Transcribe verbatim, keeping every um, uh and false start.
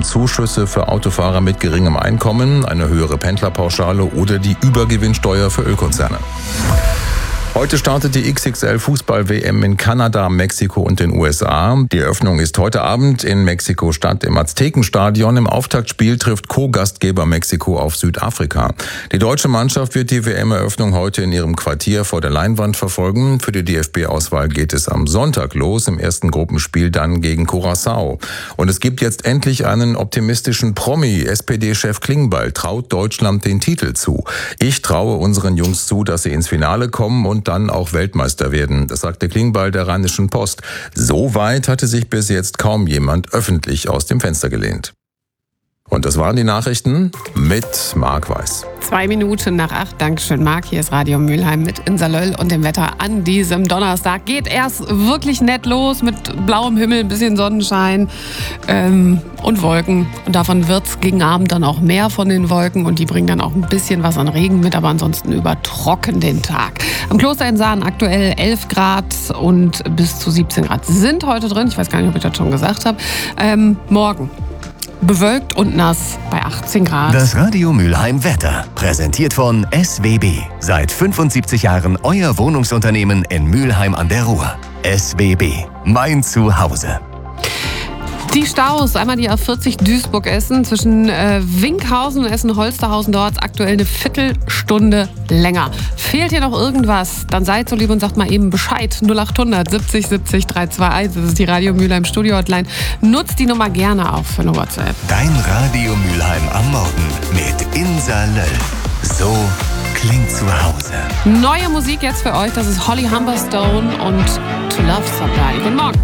um Zuschüsse für Autofahrer mit geringem Einkommen, eine höhere Pendlerpauschale oder die Übergewinnsteuer für Ölkonzerne. Heute startet die X X L-Fußball-W M in Kanada, Mexiko und den U S A. Die Eröffnung ist heute Abend in Mexiko-Stadt im Aztekenstadion. Im Auftaktspiel trifft Co-Gastgeber Mexiko auf Südafrika. Die deutsche Mannschaft wird die W M-Eröffnung heute in ihrem Quartier vor der Leinwand verfolgen. Für die D F B-Auswahl geht es am Sonntag los, im ersten Gruppenspiel dann gegen Curaçao. Und es gibt jetzt endlich einen optimistischen Promi. S P D-Chef Klingbeil traut Deutschland den Titel zu. Ich traue unseren Jungs zu, dass sie ins Finale kommen und dann auch Weltmeister werden. Das sagte Klingbeil der Rheinischen Post. So weit hatte sich bis jetzt kaum jemand öffentlich aus dem Fenster gelehnt. Und das waren die Nachrichten mit Marc Weiß. Zwei Minuten nach acht. Dankeschön, Marc. Hier ist Radio Mülheim mit Insa Löll und dem Wetter an diesem Donnerstag. Geht erst wirklich nett los mit blauem Himmel, ein bisschen Sonnenschein ähm, und Wolken. Und davon wird es gegen Abend dann auch mehr von den Wolken. Und die bringen dann auch ein bisschen was an Regen mit, aber ansonsten übertrocken den Tag. Am Kloster in Sahn aktuell elf Grad und bis zu siebzehn Grad sind heute drin. Ich weiß gar nicht, ob ich das schon gesagt habe. Ähm, morgen bewölkt und nass bei achtzehn Grad. Das Radio Mülheim Wetter, präsentiert von S W B. Seit fünfundsiebzig Jahren euer Wohnungsunternehmen in Mülheim an der Ruhr. S W B, mein Zuhause. Die Staus, einmal die A vierzig Duisburg-Essen zwischen äh, Winkhausen und Essen-Holsterhausen, dauert es aktuell eine Viertelstunde länger. Fehlt hier noch irgendwas, dann seid so lieb und sagt mal eben Bescheid. null acht hundert siebzig siebzig dreihundertzweiundzwanzig, das ist die Radio Mülheim Studio Hotline. Nutzt die Nummer gerne auch für eine WhatsApp. Dein Radio Mülheim am Morgen mit Insa Löll. So klingt zu Hause. Neue Musik jetzt für euch, das ist Holly Humberstone und To Love Somebody. Guten Morgen.